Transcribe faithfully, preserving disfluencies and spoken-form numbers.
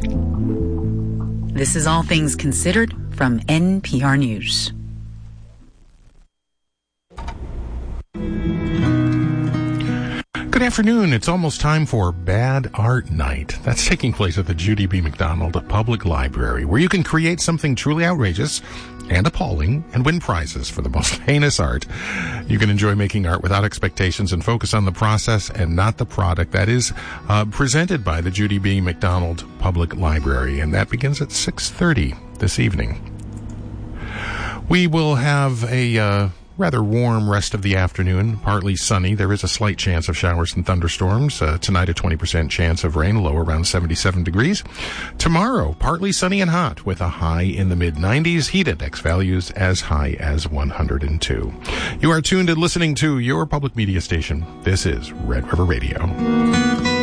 This is All Things Considered from N P R News. Good afternoon. It's almost time for Bad Art Night. That's taking place at the Judy B. McDonald Public Library, where you can create something truly outrageous and appalling and win prizes for the most heinous art. You can enjoy making art without expectations and focus on the process and not the product. That is uh, presented by the Judy B. McDonald Public Library, and that begins at six thirty this evening. We will have a uh, rather warm rest of the afternoon, partly sunny. There is a slight chance of showers and thunderstorms. Uh, tonight, a twenty percent chance of rain, low around seventy-seven degrees. Tomorrow, partly sunny and hot with a high in the mid nineties. Heat index values as high as one hundred two. You are tuned and listening to your public media station. This is Red River Radio.